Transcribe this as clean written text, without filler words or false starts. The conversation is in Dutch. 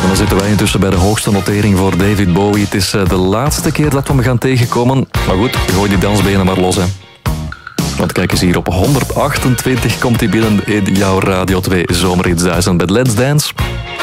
dan zitten wij intussen bij de hoogste notering voor David Bowie. Het is de laatste keer dat we hem gaan tegenkomen. Maar goed, gooi die dansbenen maar los, hè. Want kijk eens hier, op 128 komt hij binnen in jouw Radio 2 Zomerhits 1000 met Let's Dance.